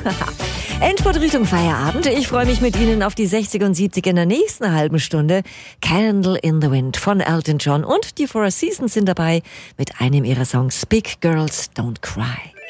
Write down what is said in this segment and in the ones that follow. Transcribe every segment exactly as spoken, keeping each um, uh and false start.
Endspurt Richtung Feierabend. Ich freue mich mit Ihnen auf die sechzig und siebzig in der nächsten halben Stunde. Candle in the Wind von Elton John und die Four Seasons sind dabei mit einem ihrer Songs Big Girls Don't Cry.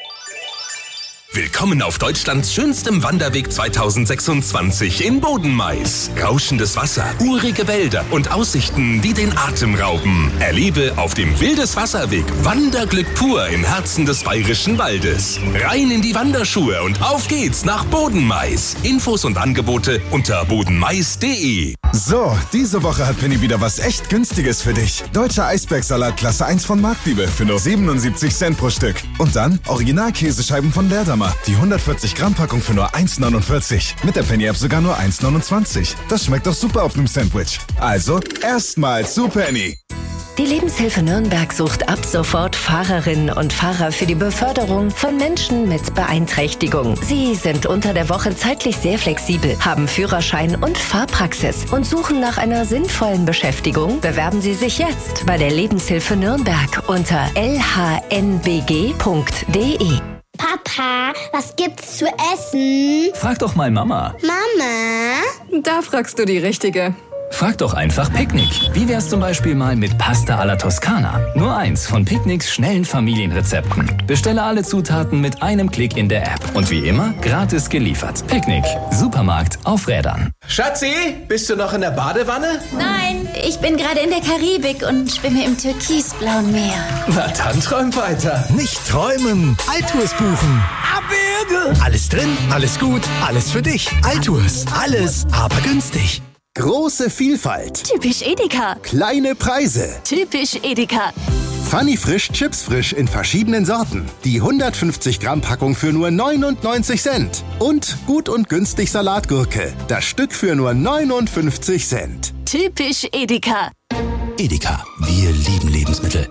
Willkommen auf Deutschlands schönstem Wanderweg zweitausendsechsundzwanzig in Bodenmais. Rauschendes Wasser, urige Wälder und Aussichten, die den Atem rauben. Erlebe auf dem Wildeswasserweg Wanderglück pur im Herzen des Bayerischen Waldes. Rein in die Wanderschuhe und auf geht's nach Bodenmais. Infos und Angebote unter bodenmais punkt de. So, diese Woche hat Penny wieder was echt Günstiges für dich. Deutscher Eisbergsalat Klasse eins von Marktliebe für nur siebenundsiebzig Cent pro Stück. Und dann Original-Käsescheiben von Leerdammer. Die hundertvierzig Gramm Packung für nur eins neunundvierzig. Mit der Penny App sogar nur eins neunundzwanzig. Das schmeckt doch super auf einem Sandwich. Also, erstmal zu Penny. Die Lebenshilfe Nürnberg sucht ab sofort Fahrerinnen und Fahrer für die Beförderung von Menschen mit Beeinträchtigung. Sie sind unter der Woche zeitlich sehr flexibel, haben Führerschein und Fahrpraxis und suchen nach einer sinnvollen Beschäftigung. Bewerben Sie sich jetzt bei der Lebenshilfe Nürnberg unter l h n b g punkt d e. Papa, was gibt's zu essen? Frag doch mal Mama. Mama? Da fragst du die Richtige. Frag doch einfach Picknick. Wie wär's zum Beispiel mal mit Pasta alla Toskana? Nur eins von Picknicks schnellen Familienrezepten. Bestelle alle Zutaten mit einem Klick in der App. Und wie immer, gratis geliefert. Picknick. Supermarkt auf Rädern. Schatzi, bist du noch in der Badewanne? Nein, ich bin gerade in der Karibik und schwimme im türkisblauen Meer. Na dann träum weiter. Nicht träumen, Altours buchen. Abwürge. Alles drin, alles gut, alles für dich. Altours, alles, aber günstig. Große Vielfalt. Typisch Edeka. Kleine Preise. Typisch Edeka. Funny Frisch Chips Frisch in verschiedenen Sorten. Die hundertfünfzig Gramm Packung für nur neunundneunzig Cent. Und gut und günstig Salatgurke. Das Stück für nur neunundfünfzig Cent. Typisch Edeka. Edeka, wir lieben Lebensmittel.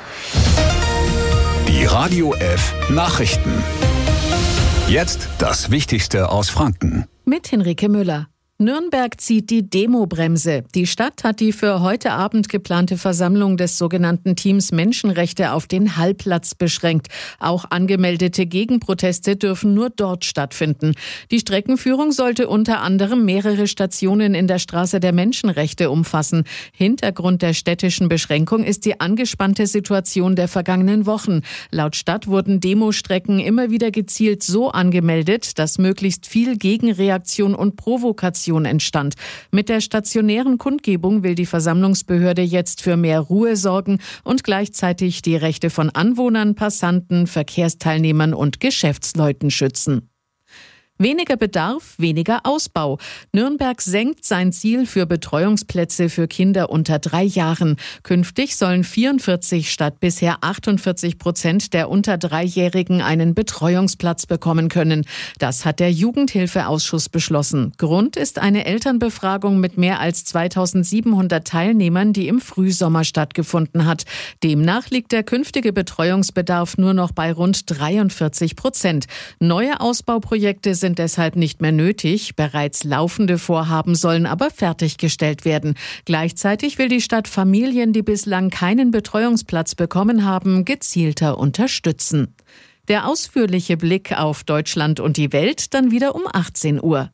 Die Radio F Nachrichten. Jetzt das Wichtigste aus Franken. Mit Henrike Müller. Nürnberg zieht die Demobremse. Die Stadt hat die für heute Abend geplante Versammlung des sogenannten Teams Menschenrechte auf den Hallplatz beschränkt. Auch angemeldete Gegenproteste dürfen nur dort stattfinden. Die Streckenführung sollte unter anderem mehrere Stationen in der Straße der Menschenrechte umfassen. Hintergrund der städtischen Beschränkung ist die angespannte Situation der vergangenen Wochen. Laut Stadt wurden Demostrecken immer wieder gezielt so angemeldet, dass möglichst viel Gegenreaktion und Provokation entstand. Mit der stationären Kundgebung will die Versammlungsbehörde jetzt für mehr Ruhe sorgen und gleichzeitig die Rechte von Anwohnern, Passanten, Verkehrsteilnehmern und Geschäftsleuten schützen. Weniger Bedarf, weniger Ausbau. Nürnberg senkt sein Ziel für Betreuungsplätze für Kinder unter drei Jahren. Künftig sollen vierundvierzig statt bisher achtundvierzig Prozent der unter Dreijährigen einen Betreuungsplatz bekommen können. Das hat der Jugendhilfeausschuss beschlossen. Grund ist eine Elternbefragung mit mehr als zweitausendsiebenhundert Teilnehmern, die im Frühsommer stattgefunden hat. Demnach liegt der künftige Betreuungsbedarf nur noch bei rund dreiundvierzig Prozent. Neue Ausbauprojekte sind deshalb nicht mehr nötig. Bereits laufende Vorhaben sollen aber fertiggestellt werden. Gleichzeitig will die Stadt Familien, die bislang keinen Betreuungsplatz bekommen haben, gezielter unterstützen. Der ausführliche Blick auf Deutschland und die Welt dann wieder um achtzehn Uhr.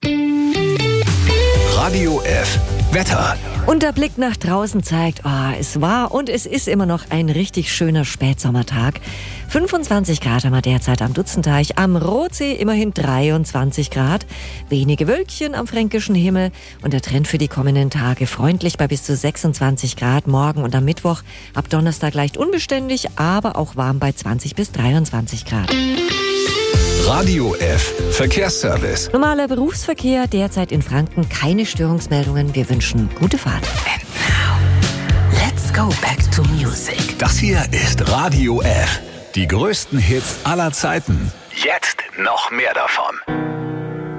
Radio F Wetter. Und der Blick nach draußen zeigt, oh, es war und es ist immer noch ein richtig schöner Spätsommertag. fünfundzwanzig Grad haben wir derzeit am Dutzenteich, am Rotsee immerhin dreiundzwanzig Grad. Wenige Wölkchen am fränkischen Himmel und der Trend für die kommenden Tage freundlich bei bis zu sechsundzwanzig Grad morgen und am Mittwoch. Ab Donnerstag leicht unbeständig, aber auch warm bei zwanzig bis dreiundzwanzig Grad. Radio F Verkehrsservice. Normaler Berufsverkehr, derzeit in Franken keine Störungsmeldungen. Wir wünschen gute Fahrt. And now, let's go back to music. Das hier ist Radio F. Die größten Hits aller Zeiten. Jetzt noch mehr davon.